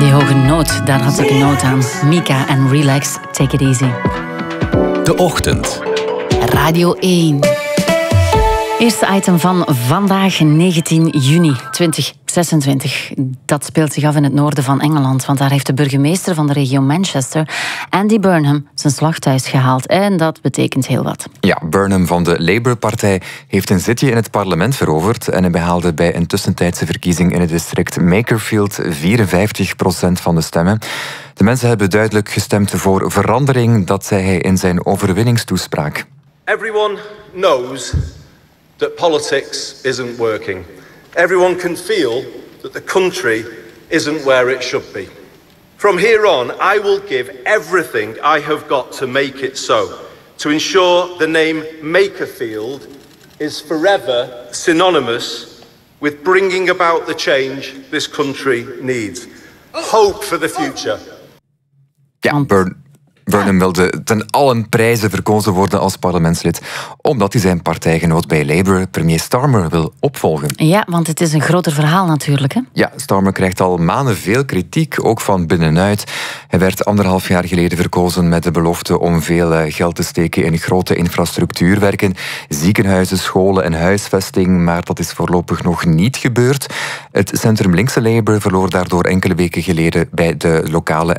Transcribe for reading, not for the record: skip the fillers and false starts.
Die hoge noot, daar had ik nood aan. Mika en Relax, Take It Easy. De Ochtend. Radio 1. Eerste item van vandaag, 19 juni 2026. Dat speelt zich af in het noorden van Engeland, want daar heeft de burgemeester van de regio Manchester, Andy Burnham, zijn slag thuis gehaald. En dat betekent heel wat. Ja, Burnham van de Labour-partij heeft een zitje in het parlement veroverd en hij behaalde bij een tussentijdse verkiezing in het district Makerfield 54% van de stemmen. De mensen hebben duidelijk gestemd voor verandering, dat zei hij in zijn overwinningstoespraak. Everyone knows that politics isn't working. Everyone can feel that the country isn't where it should be. From here on, I will give everything I have got to make it so, to ensure the name Makerfield is forever synonymous with bringing about the change this country needs. Hope for the future. Ja, Burnham wilde ten allen prijzen verkozen worden als parlementslid, omdat hij zijn partijgenoot bij Labour, premier Starmer, wil opvolgen. Ja, want het is een groter verhaal natuurlijk, hè? Ja, Starmer krijgt al maanden veel kritiek, ook van binnenuit. Hij werd 1,5 jaar geleden verkozen met de belofte om veel geld te steken in grote infrastructuurwerken, ziekenhuizen, scholen en huisvesting, maar dat is voorlopig nog niet gebeurd. Het centrum-linkse Labour verloor daardoor enkele weken geleden bij de lokale